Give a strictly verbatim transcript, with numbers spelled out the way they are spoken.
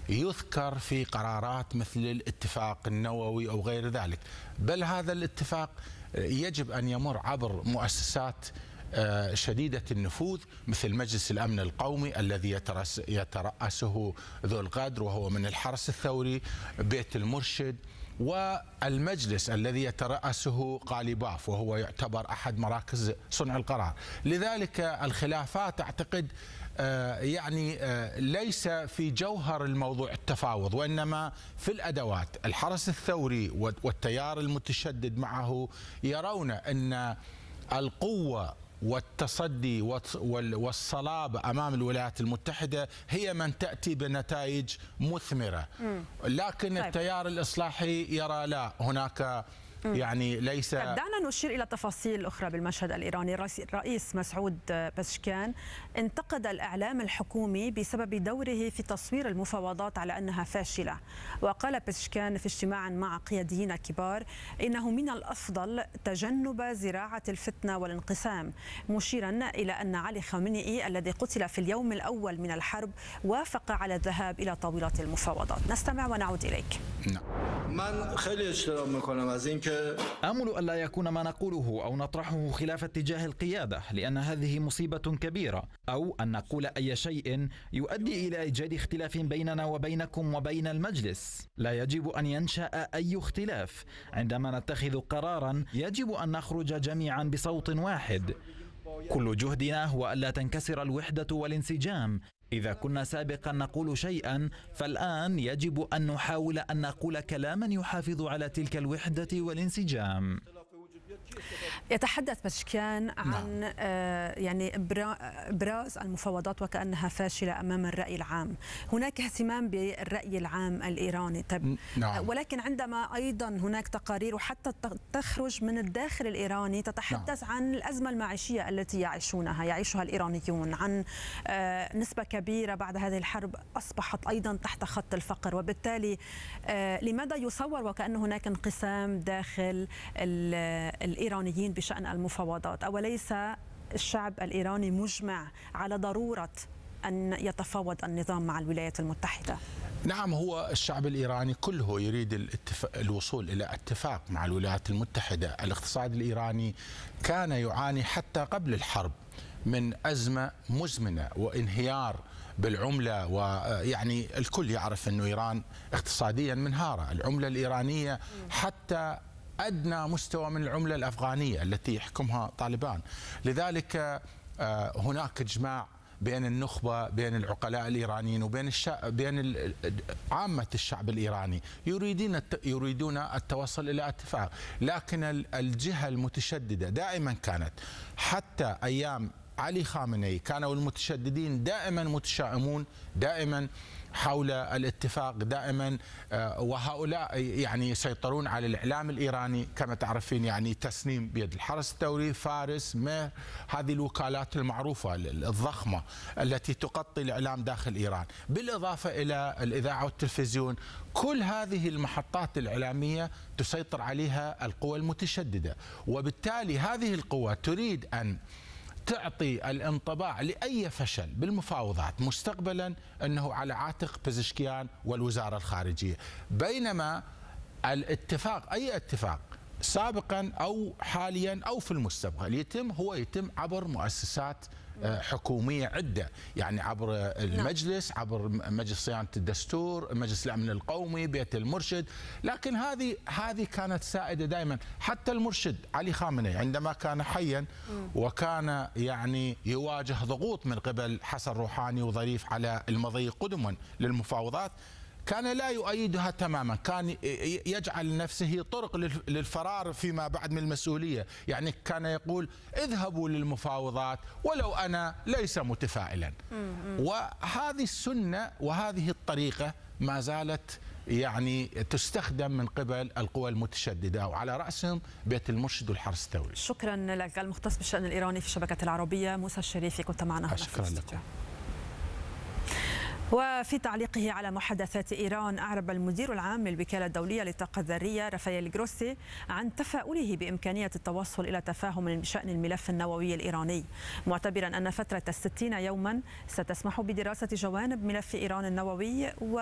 يذكر في قرارات مثل الاتفاق النووي أو غير ذلك، بل هذا الاتفاق يجب أن يمر عبر مؤسسات شديدة النفوذ مثل مجلس الأمن القومي الذي يترأسه ذو القدر وهو من الحرس الثوري، بيت المرشد، والمجلس الذي يترأسه قاليباف وهو يعتبر أحد مراكز صنع القرار. لذلك الخلافات أعتقد يعني ليس في جوهر الموضوع التفاوض، وإنما في الأدوات. الحرس الثوري والتيار المتشدد معه يرون أن القوة والتصدي والصلابة أمام الولايات المتحدة هي من تأتي بنتائج مثمرة، لكن التيار الإصلاحي يرى لا، هناك يعني ليس. دعنا نشير إلى تفاصيل أخرى بالمشهد الإيراني. الرئيس مسعود بزشكيان انتقد الإعلام الحكومي بسبب دوره في تصوير المفاوضات على أنها فاشلة، وقال بزشكيان في اجتماع مع قياديين كبار إنه من الأفضل تجنب زراعة الفتنة والانقسام، مشيرا إلى أن علي خامنئي الذي قتل في اليوم الأول من الحرب وافق على الذهاب إلى طاولة المفاوضات. نستمع ونعود إليك. من خیلی اشترام میکنم از اینکه آمل ألا يكون ما نقوله أو نطرحه خلاف اتجاه القيادة، لأن هذه مصيبة كبيرة، أو أن نقول أي شيء يؤدي إلى إيجاد اختلاف بيننا وبينكم وبين المجلس. لا يجب أن ينشأ أي اختلاف. عندما نتخذ قرارا يجب أن نخرج جميعا بصوت واحد. كل جهدنا هو ألا تنكسر الوحدة والانسجام. إذا كنا سابقا نقول شيئا، فالآن يجب أن نحاول أن نقول كلاما يحافظ على تلك الوحدة والانسجام. يتحدث بزشكيان عن نعم. يعني إبراز المفاوضات وكأنها فاشلة أمام الرأي العام. هناك اهتمام بالرأي العام الإيراني، طب نعم. ولكن عندما أيضا هناك تقارير وحتى تخرج من الداخل الإيراني تتحدث نعم. عن الأزمة المعيشية التي يعيشونها يعيشها الإيرانيون، عن نسبة كبيرة بعد هذه الحرب أصبحت أيضا تحت خط الفقر، وبالتالي لماذا يصور وكأن هناك انقسام داخل الإيرانيين بشأن المفاوضات؟ أوليس الشعب الإيراني مجمع على ضرورة أن يتفاوض النظام مع الولايات المتحدة؟ نعم، هو الشعب الإيراني كله يريد الاتفاق الوصول إلى اتفاق مع الولايات المتحدة. الاقتصاد الإيراني كان يعاني حتى قبل الحرب من أزمة مزمنة وانهيار بالعملة، ويعني الكل يعرف أن إيران اقتصاديا منهارة. العملة الإيرانية حتى أدنى مستوى من العملة الأفغانية التي يحكمها طالبان. لذلك هناك إجماع بين النخبة، بين العقلاء الإيرانيين وبين الشعب، بين عامة الشعب الإيراني، يريدون يريدون التوصل إلى اتفاق. لكن الجهة المتشددة دائما كانت، حتى أيام علي خامنئي كانوا المتشددين دائما متشائمون دائما حول الاتفاق دائما، وهؤلاء يعني يسيطرون على الإعلام الإيراني كما تعرفين، يعني تسنيم بيد الحرس الثوري، فارس، مهر، هذه الوكالات المعروفة الضخمة التي تغطي الإعلام داخل إيران، بالإضافة إلى الإذاعة والتلفزيون. كل هذه المحطات الإعلامية تسيطر عليها القوى المتشددة، وبالتالي هذه القوى تريد أن تعطي الانطباع لأي فشل بالمفاوضات مستقبلا أنه على عاتق بزشكيان والوزارة الخارجية، بينما الاتفاق، أي اتفاق سابقا أو حاليا أو في المستقبل يتم، هو يتم عبر مؤسسات حكومية عدة، يعني عبر المجلس، عبر مجلس صيانة الدستور، مجلس الأمن القومي، بيت المرشد. لكن هذه هذه كانت سائدة دائما. حتى المرشد علي خامنئي عندما كان حيا وكان يعني يواجه ضغوط من قبل حسن روحاني وظريف على المضي قدما للمفاوضات، كان لا يؤيدها تماما، كان يجعل نفسه طرق للفرار فيما بعد من المسؤولية. يعني كان يقول اذهبوا للمفاوضات ولو أنا ليس متفائلا. وهذه السنة وهذه الطريقة ما زالت يعني تستخدم من قبل القوى المتشددة، وعلى رأسهم بيت المرشد والحرس الثوري. شكرا لك. المختص بالشأن الإيراني في الشبكة العربية موسى الشريفي كنت معنا هنا. شكرا لكم. وفي تعليقه على محادثات إيران، أعرب المدير العام للوكالة الدولية للطاقة الذرية رافائيل جروسي عن تفاؤله بإمكانية التوصل إلى تفاهم بشأن الملف النووي الإيراني، معتبرا أن فترة الستين يوما ستسمح بدراسة جوانب ملف إيران النووي و